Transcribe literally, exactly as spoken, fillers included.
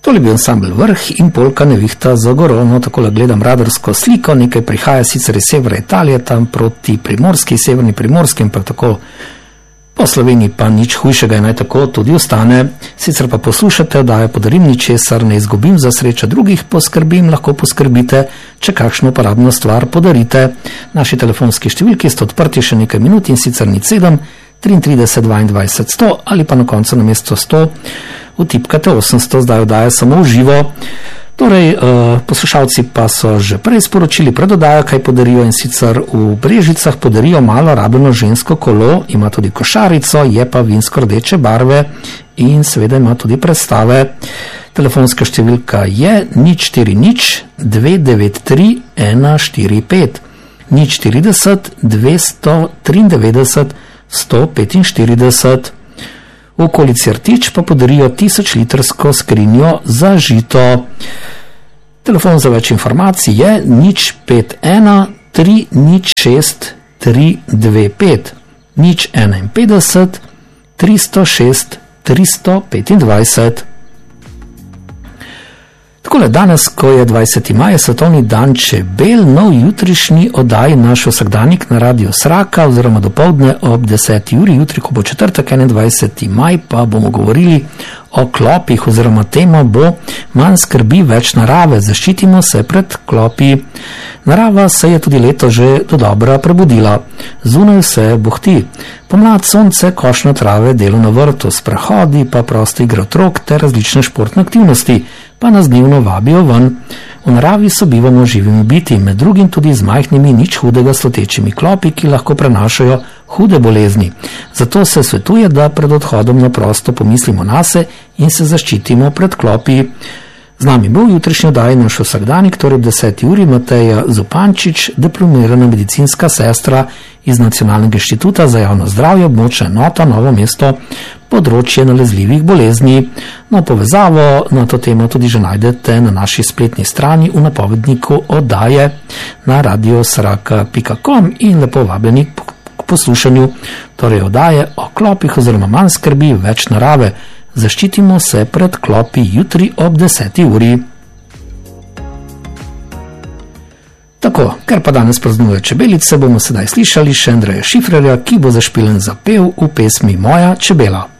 Tole bi ansambl Vrh in Polka Nevihta za goro. No, takole gledam radarsko sliko, nekaj prihaja sicer iz severa Italije, tam proti Primorski, severni Primorski, ampak tako po Sloveniji pa nič hujšega in naj tako tudi ostane. Sicer pa poslušate, da je podarim ničesar ne izgubim, za srečo drugih poskrbim, lahko poskrbite, če kakšno uporabno stvar podarite. Naši telefonski številki sta odprti še nekaj minut in sicer nič sedem triintrideset dvaindvajset sto ali pa na koncu namesto sto vtipkate osemsto, zdaj oddaja samo v živo. Torej, uh, poslušalci pa so že prej sporočili pred oddajo, kaj podarijo, in sicer v Brežicah podarijo malo rabljeno žensko kolo, ima tudi košarico, je pa vinsko rdeče barve in seveda ima tudi predstave. Telefonska številka je nič štiri nič dve devet tri ena štiri pet, nič štirideset dvesto triindevetdeset sto petinštirideset. V okolici Rtič pa podarijo tisoč litrsko skrinjo za žito. Telefon za več informacij je nič pet ena tri nič šest tri dve pet, nič enainpetdeset tristo šest tristo petindvajset. Takole danes, ko je dvajseti maj, svetovni dan čebel, no v jutrišnji oddaji naš vsakdanik na Radio Sraka oziroma dopoldne ob deseti uri, jutri, ko bo četrtek enaindvajseti maj, pa bomo govorili o klopih oziroma tema bo manj skrbi, več narave, zaščitimo se pred klopi. Narava se je tudi leto že dodobra prebudila, zunaj se bohti. Pomlad, sonce, košnja trave, delo na vrtu, sprehodi, pa proste igre otrok ter različne športne aktivnosti pa nas dnevno vabijo ven. V naravi sobivamo živimi biti, med drugim tudi z majhnimi, nič hudega slutečimi klopi, ki lahko prenašajo hude bolezni. Zato se svetuje, da pred odhodom na prosto pomislimo nase in se zaščitimo pred klopi. Z nami bo v jutrišnji oddaji naš vsakdanik, torej ob deseti uri, Mateja Zupančič, diplomirana medicinska sestra iz Nacionalnega inštituta za javno zdravje, območna enota Novo mesto, področje nalezljivih bolezni. No, povezavo na to temo tudi že najdete na naši spletni strani v napovedniku oddaje na radiosraka pika com in lepo vabljeni k poslušanju, torej oddaje o klopih oziroma manj skrbi, več narave. Zaščitimo se pred klopi jutri ob deseti uri. Tako, ker pa danes praznuje čebelice, bomo sedaj slišali še Andreja Šifrerja, ki bo zašpilen zapev v pesmi Moja čebela.